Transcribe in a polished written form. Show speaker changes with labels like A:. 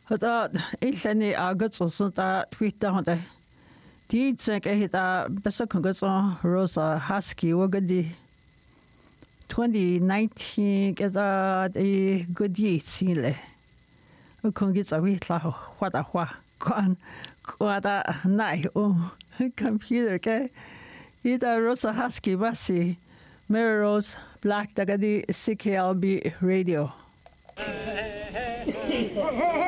A: Hata illani agutsusunta twittahunta. Tiitsek ehita besakungutsu Rosa Husky wagadi 2019 keda I good sile. Ukungitsa witla wada kwan kwada nai computer ke. Ida Rosa Husky basi Mary Rose Black dagadi CKLB radio.